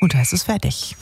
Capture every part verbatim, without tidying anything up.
Und da ist es fertig.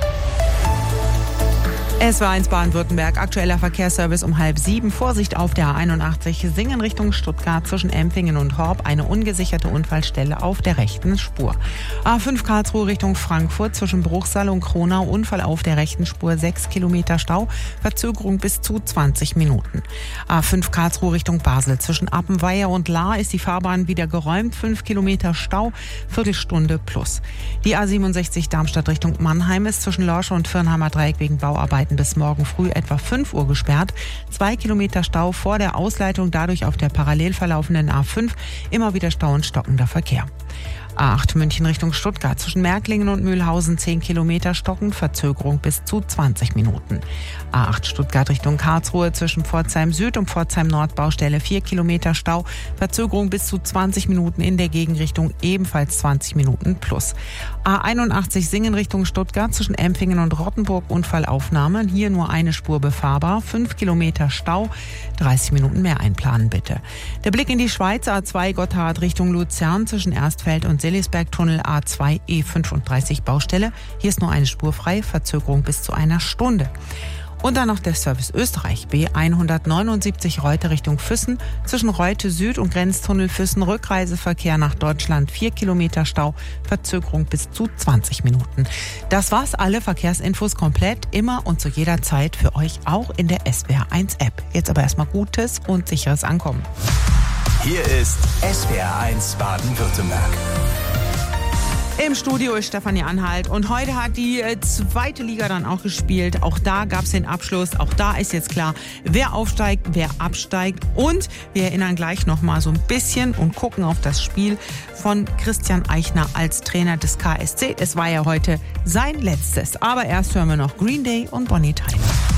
S W R eins Baden-Württemberg, aktueller Verkehrsservice um halb sieben. Vorsicht auf der A einundachtzig Singen Richtung Stuttgart zwischen Empfingen und Horb. Eine ungesicherte Unfallstelle auf der rechten Spur. A fünf Karlsruhe Richtung Frankfurt zwischen Bruchsal und Kronau. Unfall auf der rechten Spur, sechs Kilometer Stau. Verzögerung bis zu zwanzig Minuten. A fünf Karlsruhe Richtung Basel zwischen Appenweier und Lahr ist die Fahrbahn wieder geräumt. fünf Kilometer Stau, Viertelstunde plus. Die A siebenundsechzig Darmstadt Richtung Mannheim ist zwischen Lorsche und Firnheimer Dreieck wegen Bauarbeiten bis morgen früh etwa fünf Uhr gesperrt. Zwei Kilometer Stau vor der Ausleitung, dadurch auf der parallel verlaufenden A fünf immer wieder Stau und stockender Verkehr. A acht München Richtung Stuttgart zwischen Märklingen und Mühlhausen zehn Kilometer stockend, Verzögerung bis zu zwanzig Minuten. A acht Stuttgart Richtung Karlsruhe zwischen Pforzheim Süd und Pforzheim Nord Baustelle vier Kilometer Stau, Verzögerung bis zu zwanzig Minuten in der Gegenrichtung, ebenfalls zwanzig Minuten plus. A einundachtzig Singen Richtung Stuttgart zwischen Empfingen und Rottenburg Unfallaufnahme, hier nur eine Spur befahrbar, fünf Kilometer Stau, dreißig Minuten mehr einplanen bitte. Der Blick in die Schweiz, A zwei Gotthard Richtung Luzern zwischen Erstfeld und Selisbergtunnel A zwei E fünfunddreißig Baustelle. Hier ist nur eine Spur frei, Verzögerung bis zu einer Stunde. Und dann noch der Service Österreich, B hundertneunundsiebzig Reute Richtung Füssen, zwischen Reute Süd und Grenztunnel Füssen, Rückreiseverkehr nach Deutschland, vier Kilometer Stau, Verzögerung bis zu zwanzig Minuten. Das war's, alle Verkehrsinfos komplett, immer und zu jeder Zeit für euch auch in der S W R eins App. Jetzt aber erstmal gutes und sicheres Ankommen. Hier ist S W R eins Baden-Württemberg. Im Studio ist Stefanie Anhalt und heute hat die äh, zweite Liga dann auch gespielt. Auch da gab es den Abschluss. Auch da ist jetzt klar, wer aufsteigt, wer absteigt. Und wir erinnern gleich noch mal so ein bisschen und gucken auf das Spiel von Christian Eichner als Trainer des K S C. Es war ja heute sein letztes. Aber erst hören wir noch Green Day und Bonnie Tyler.